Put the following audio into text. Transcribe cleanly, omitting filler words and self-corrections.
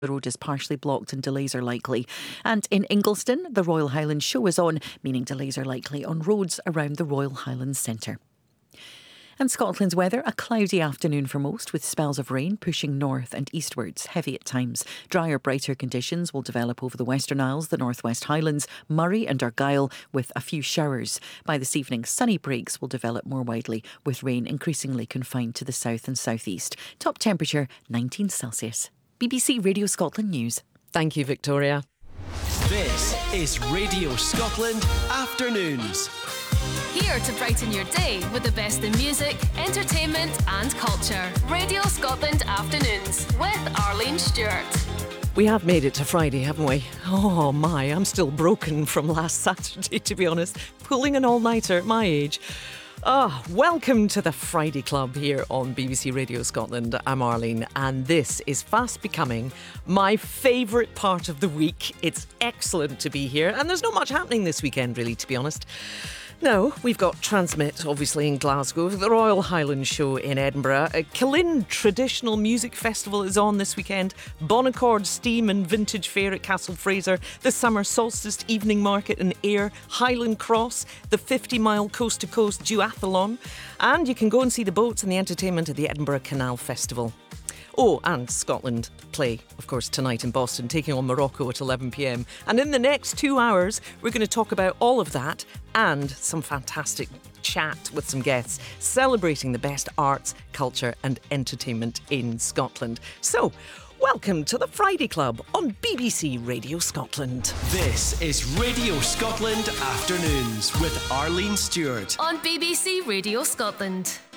The road is partially blocked and delays are likely. And in Ingliston, the Royal Highlands show is on, meaning delays are likely on roads around the Royal Highlands Centre. And Scotland's weather, a cloudy afternoon for most, with spells of rain pushing north and eastwards, heavy at times. Drier, brighter conditions will develop over the Western Isles, the North West Highlands, Moray and Argyll, with a few showers. By this evening, sunny breaks will develop more widely, with rain increasingly confined to the south and southeast. Top temperature, 19 Celsius. BBC Radio Scotland News. Thank you, Victoria. This is Radio Scotland Afternoons. Here to brighten your day with the best in music, entertainment and culture. Radio Scotland Afternoons with Arlene Stewart. We have made it to Friday, haven't we? Oh my, I'm still broken from last Saturday, to be honest. Pulling an all-nighter at my age. Welcome to the Friday Club here on BBC Radio Scotland. I'm Arlene, and this is fast becoming my favourite part of the week. It's excellent to be here, and there's not much happening this weekend, really, to be honest. No, we've got Transmit, obviously, in Glasgow, the Royal Highlands Show in Edinburgh. Killin Traditional Music Festival is on this weekend. Bonaccord Steam and Vintage Fair at Castle Fraser. The Summer Solstice Evening Market in Ayr. Highland Cross. The 50-mile coast-to-coast duathlon. And you can go and see the boats and the entertainment at the Edinburgh Canal Festival. Oh, and Scotland play, of course, tonight in Boston, taking on Morocco at 11 p.m. And in the next 2 hours, we're going to talk about all of that and some fantastic chat with some guests celebrating the best arts, culture and entertainment in Scotland. So, welcome to the Friday Club on BBC Radio Scotland. This is Radio Scotland Afternoons with Arlene Stewart on BBC Radio Scotland.